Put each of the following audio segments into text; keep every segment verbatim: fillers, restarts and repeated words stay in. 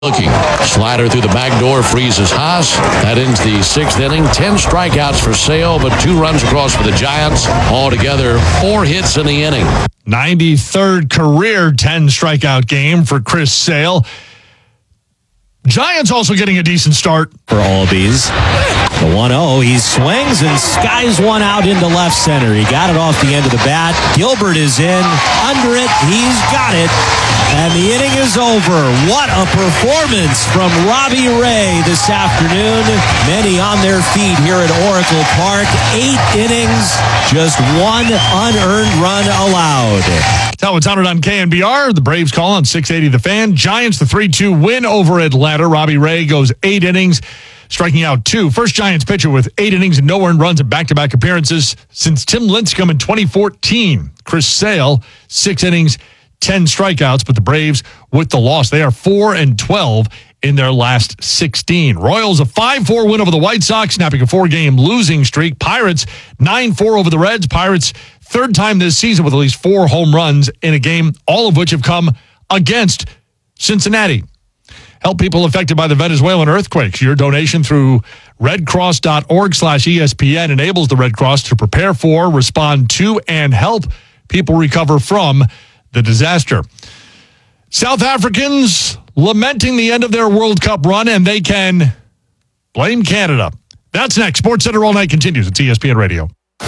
Looking. Slider through the back door freezes Haas. That ends the sixth inning. Ten strikeouts for Sale, but two runs across for the Giants. Altogether, four hits in the inning. ninety-third career ten strikeout game for Chris Sale. Giants also getting a decent start. For Albies. The one oh, he swings and skies one out into left center. He got it off the end of the bat. Gilbert is in. Under it. He's got it. And the inning is over. What a performance from Robbie Ray this afternoon. Many on their feet here at Oracle Park. Eight innings, just one unearned run allowed. That's how it's honored on K N B R. The Braves call on six eighty The Fan. Giants, the three two win over Atlanta. Robbie Ray goes eight innings, striking out two. First Giants pitcher with eight innings and no earned runs in back-to-back appearances since Tim Lincecum in twenty fourteen. Chris Sale, six innings, ten strikeouts, but the Braves with the loss. They are four and twelve in their last sixteen. Royals a five four win over the White Sox, snapping a four-game losing streak. Pirates nine four over the Reds. Pirates third time this season with at least four home runs in a game, all of which have come against Cincinnati. Help people affected by the Venezuelan earthquakes. Your donation through redcross.org slash ESPN enables the Red Cross to prepare for, respond to, and help people recover from the disaster. South Africans lamenting the end of their World Cup run, and they can blame Canada. That's next. Sports Center All Night continues at E S P N Radio.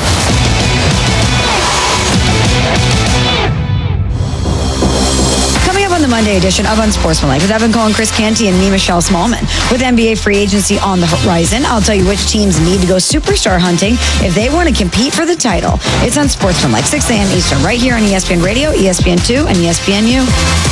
On the Monday edition of Unsportsmanlike with Evan Cohen, Chris Canty, and me, Michelle Smallman. With N B A free agency on the horizon, I'll tell you which teams need to go superstar hunting if they want to compete for the title. It's Unsportsmanlike, six a.m. Eastern, right here on E S P N Radio, E S P N two, and E S P N U.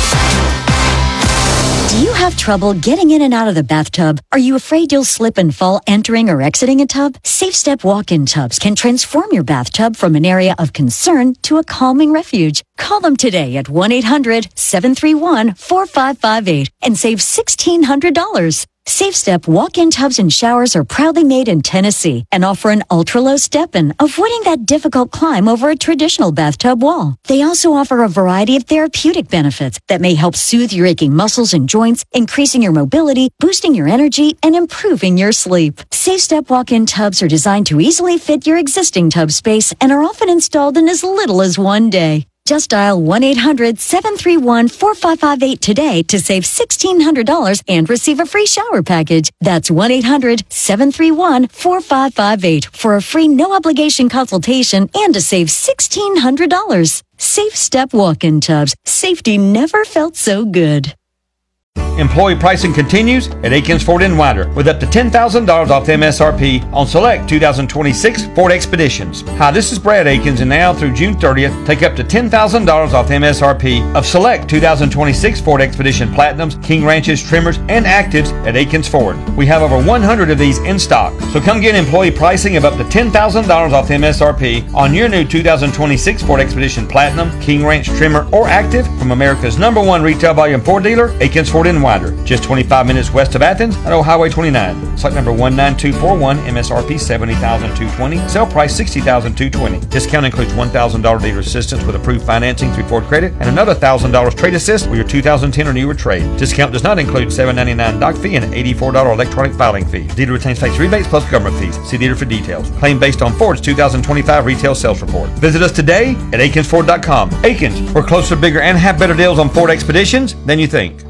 Do you have trouble getting in and out of the bathtub? Are you afraid you'll slip and fall entering or exiting a tub? Safe Step walk-in tubs can transform your bathtub from an area of concern to a calming refuge. Call them today at one eight hundred seven three one four five five eight and save sixteen hundred dollars. Safe Step walk-in tubs and showers are proudly made in Tennessee and offer an ultra-low step-in, avoiding that difficult climb over a traditional bathtub wall. They also offer a variety of therapeutic benefits that may help soothe your aching muscles and joints, increasing your mobility, boosting your energy, and improving your sleep. Safe Step walk-in tubs are designed to easily fit your existing tub space and are often installed in as little as one day. Just dial one eight hundred seven three one four five five eight today to save sixteen hundred dollars and receive a free shower package. That's one eight hundred seven three one four five five eight for a free no-obligation consultation and to save sixteen hundred dollars. Safe Step walk-in tubs. Safety never felt so good. Employee pricing continues at Akins Ford in Winder with up to ten thousand dollars off the M S R P on select two thousand twenty-six Ford Expeditions. Hi, this is Brad Akins, and now through June thirtieth, take up to ten thousand dollars off the M S R P of select two thousand twenty-six Ford Expedition Platinums, King Ranches, Trimmers, and Actives at Akins Ford. We have over one hundred of these in stock, so come get employee pricing of up to ten thousand dollars off the M S R P on your new two thousand twenty-six Ford Expedition Platinum, King Ranch, Trimmer, or Active from America's number one retail volume Ford dealer, Akins Ford in Winder, just twenty-five minutes west of Athens at Old Highway twenty-nine. Select number one nine two four one, M S R P seventy thousand two hundred twenty dollars, sale price sixty thousand two hundred twenty dollars. Discount includes one thousand dollars dealer assistance with approved financing through Ford Credit and another one thousand dollars trade assist with your two thousand ten or newer trade. Discount does not include seven ninety-nine doc fee and eighty-four dollars electronic filing fee. Dealer retains tax rebates plus government fees. See dealer for details. Claim based on Ford's two thousand twenty-five retail sales report. Visit us today at akins ford dot com. Akins, we're closer, bigger, and have better deals on Ford Expeditions than you think.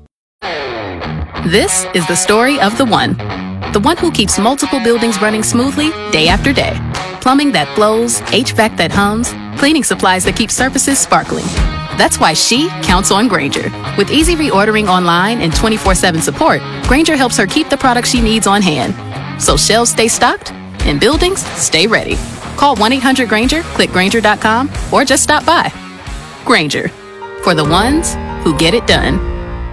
This is the story of the one. The one who keeps multiple buildings running smoothly day after day. Plumbing that flows, H V A C that hums, cleaning supplies that keep surfaces sparkling. That's why she counts on Grainger. With easy reordering online and twenty-four seven support, Grainger helps her keep the products she needs on hand. So shelves stay stocked and buildings stay ready. Call one eight hundred Grainger, click Grainger dot com, or just stop by. Grainger, for the ones who get it done.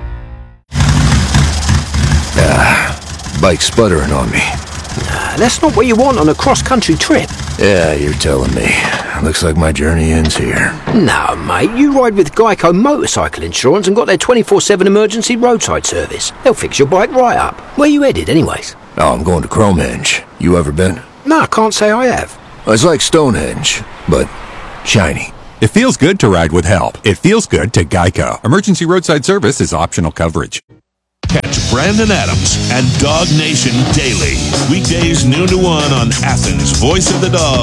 Ah, bike's sputtering on me. Nah, that's not what you want on a cross-country trip. Yeah, you're telling me. Looks like my journey ends here. No, mate, you ride with Geico Motorcycle Insurance and got their twenty-four seven emergency roadside service. They'll fix your bike right up. Where you headed, anyways? Oh, I'm going to Cromenge. You ever been? No, I can't say I have. It's like Stonehenge, but shiny. It feels good to ride with help. It feels good to Geico. Emergency roadside service is optional coverage. Brandon Adams and Dog Nation Daily. Weekdays noon to one on Athens, Voice of the Dog.